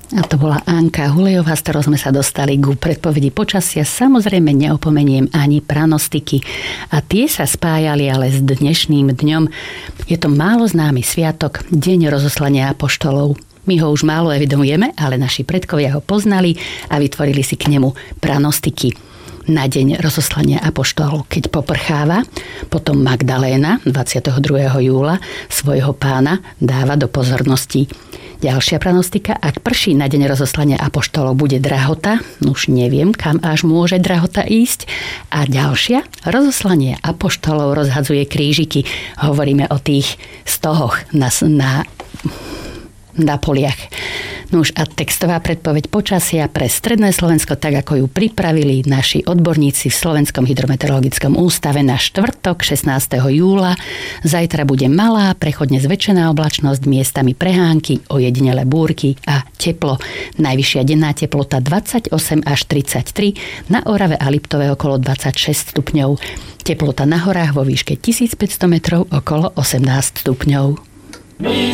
A to bola Anka Hulejová, s ktorou sme sa dostali ku predpovedi počasia. Samozrejme neopomeniem ani pranostiky. A tie sa spájali ale s dnešným dňom. Je to málo známy sviatok, deň rozoslania apoštolov. My ho už málo evidujeme, ale naši predkovia ho poznali a vytvorili si k nemu pranostiky. Na deň rozoslania apoštolov, keď poprcháva, potom Magdaléna 22. júla svojho pána dáva do pozornosti. Ďalšia pranostika, ak prší na deň rozoslania apoštolov, bude drahota, už neviem, kam až môže drahota ísť. A ďalšia, rozoslanie apoštolov rozhadzuje krížiky. Hovoríme o tých stohoch na poliach. Nuž a textová predpoveď počasia pre stredné Slovensko, tak ako ju pripravili naši odborníci v Slovenskom hydrometeorologickom ústave na štvrtok 16. júla. Zajtra bude malá, prechodne zväčšená oblačnosť, miestami prehánky, ojedinele búrky a teplo. Najvyššia denná teplota 28 až 33, na Orave a Liptove okolo 26 stupňov. Teplota na horách vo výške 1500 metrov okolo 18 stupňov.